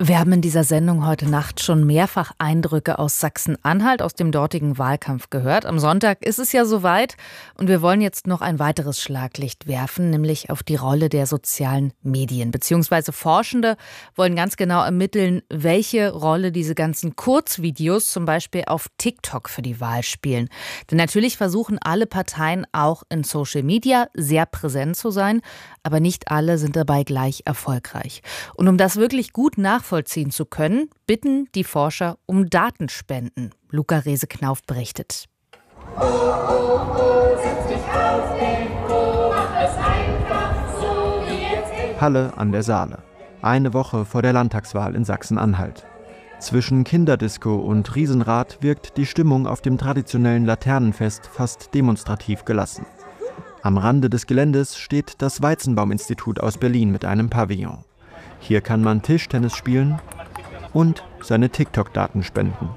Wir haben in dieser Sendung heute Nacht schon mehrfach Eindrücke aus Sachsen-Anhalt, aus dem dortigen Wahlkampf gehört. Am Sonntag ist es ja soweit und wir wollen jetzt noch ein weiteres Schlaglicht werfen, nämlich auf die Rolle der sozialen Medien. Beziehungsweise Forschende wollen ganz genau ermitteln, welche Rolle diese ganzen Kurzvideos zum Beispiel auf TikTok für die Wahl spielen. Denn natürlich versuchen alle Parteien auch in Social Media sehr präsent zu sein, aber nicht alle sind dabei gleich erfolgreich. Und um das wirklich gut nachvollziehen zu können, bitten die Forscher um Datenspenden. Luca Rehse-Knauf berichtet. Halle an der Saale. Eine Woche vor der Landtagswahl in Sachsen-Anhalt. Zwischen Kinderdisco und Riesenrad wirkt die Stimmung auf dem traditionellen Laternenfest fast demonstrativ gelassen. Am Rande des Geländes steht das Weizenbaum-Institut aus Berlin mit einem Pavillon. Hier kann man Tischtennis spielen und seine TikTok-Daten spenden.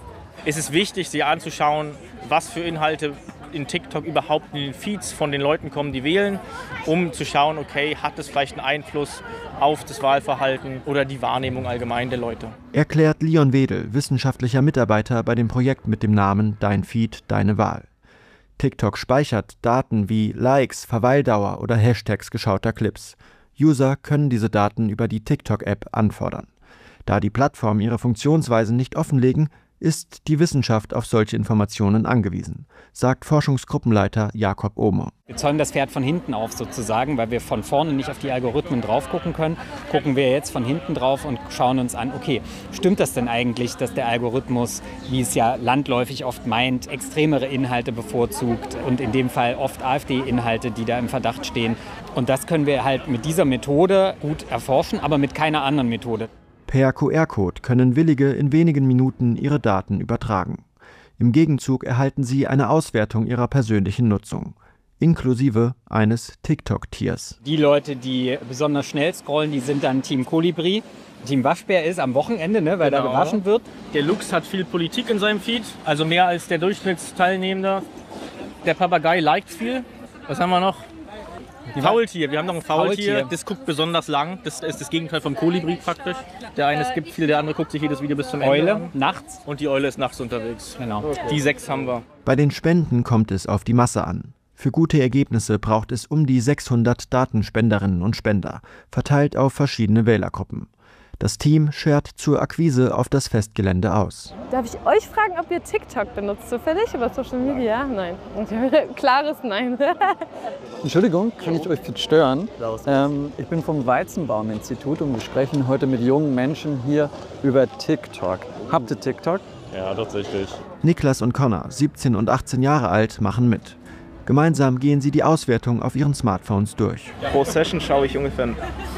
Es ist wichtig, sich anzuschauen, was für Inhalte in TikTok überhaupt in den Feeds von den Leuten kommen, die wählen, um zu schauen, okay, hat es vielleicht einen Einfluss auf das Wahlverhalten oder die Wahrnehmung allgemein der Leute. Erklärt Leon Wedel, wissenschaftlicher Mitarbeiter bei dem Projekt mit dem Namen Dein Feed, deine Wahl. TikTok speichert Daten wie Likes, Verweildauer oder Hashtags geschauter Clips. User können diese Daten über die TikTok-App anfordern. Da die Plattformen ihre Funktionsweisen nicht offenlegen, ist die Wissenschaft auf solche Informationen angewiesen, sagt Forschungsgruppenleiter Jakob Ohmer. Wir zäumen das Pferd von hinten auf sozusagen, weil wir von vorne nicht auf die Algorithmen drauf gucken können. Gucken wir jetzt von hinten drauf und schauen uns an, okay, stimmt das denn eigentlich, dass der Algorithmus, wie es ja landläufig oft meint, extremere Inhalte bevorzugt und in dem Fall oft AfD-Inhalte, die da im Verdacht stehen. Und das können wir halt mit dieser Methode gut erforschen, aber mit keiner anderen Methode. Per QR-Code können Willige in wenigen Minuten ihre Daten übertragen. Im Gegenzug erhalten sie eine Auswertung ihrer persönlichen Nutzung, inklusive eines TikTok-Tiers. Die Leute, die besonders schnell scrollen, die sind dann Team Kolibri. Team Waschbär ist am Wochenende, weil da gewaschen wird. Der Luchs hat viel Politik in seinem Feed, also mehr als der Durchschnittsteilnehmende. Der Papagei liked viel. Was haben wir noch? Faultier, wir haben noch ein Faultier, das guckt besonders lang, das ist das Gegenteil vom Kolibri praktisch. Der eine skippt viel, der andere guckt sich jedes Video bis zum Ende Eule, an. nachts. Und die Eule ist nachts unterwegs. Genau. Die 6 haben wir. Bei den Spenden kommt es auf die Masse an. Für gute Ergebnisse braucht es um die 600 Datenspenderinnen und Spender, verteilt auf verschiedene Wählergruppen. Das Team schert zur Akquise auf das Festgelände aus. Darf ich euch fragen, ob ihr TikTok benutzt, zufällig über Social Media? Nein. Klares Nein. Entschuldigung, kann ich euch jetzt stören? Ich bin vom Weizenbaum-Institut und wir sprechen heute mit jungen Menschen hier über TikTok. Habt ihr TikTok? Ja, tatsächlich. Niklas und Connor, 17 und 18 Jahre alt, machen mit. Gemeinsam gehen sie die Auswertung auf ihren Smartphones durch. Pro Session schaue ich ungefähr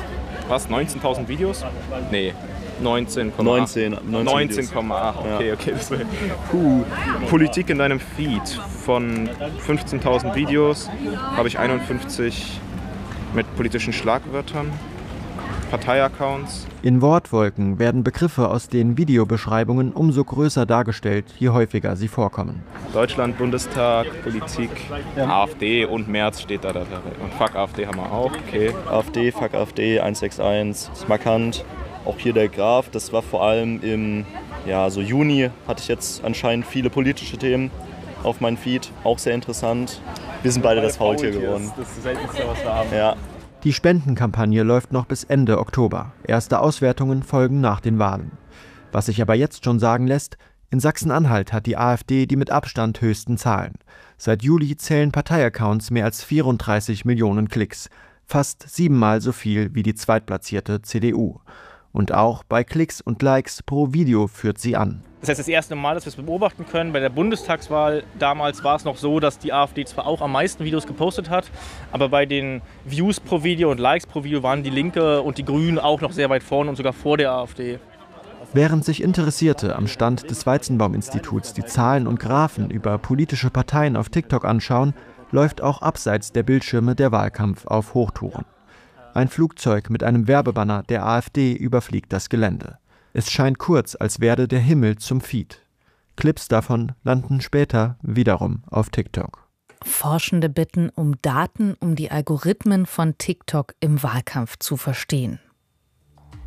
19.000 Videos? Nee, 19,8. 19,8, okay. Das war, Politik in deinem Feed. Von 15.000 Videos habe ich 51 mit politischen Schlagwörtern, Parteiaccounts. In Wortwolken werden Begriffe aus den Videobeschreibungen umso größer dargestellt, je häufiger sie vorkommen. Deutschland, Bundestag, Politik, AfD und Merz steht da. Und Fuck AfD haben wir auch, okay. AfD, Fuck AfD, 161, ist markant. Auch hier der Graph, das war vor allem im Juni, hatte ich jetzt anscheinend viele politische Themen auf meinem Feed. Auch sehr interessant. Wir sind beide das Faultier geworden. Das ist das Seltenste, was wir haben. Ja. Die Spendenkampagne läuft noch bis Ende Oktober. Erste Auswertungen folgen nach den Wahlen. Was sich aber jetzt schon sagen lässt, in Sachsen-Anhalt hat die AfD die mit Abstand höchsten Zahlen. Seit Juli zählen Parteiaccounts mehr als 34 Millionen Klicks, fast 7-mal so viel wie die zweitplatzierte CDU. Und auch bei Klicks und Likes pro Video führt sie an. Das heißt, das erste Mal, dass wir es beobachten können, bei der Bundestagswahl damals war es noch so, dass die AfD zwar auch am meisten Videos gepostet hat, aber bei den Views pro Video und Likes pro Video waren die Linke und die Grünen auch noch sehr weit vorne und sogar vor der AfD. Während sich Interessierte am Stand des Weizenbaum-Instituts die Zahlen und Graphen über politische Parteien auf TikTok anschauen, läuft auch abseits der Bildschirme der Wahlkampf auf Hochtouren. Ein Flugzeug mit einem Werbebanner der AfD überfliegt das Gelände. Es scheint kurz, als werde der Himmel zum Feed. Clips davon landen später wiederum auf TikTok. Forschende bitten um Daten, um die Algorithmen von TikTok im Wahlkampf zu verstehen.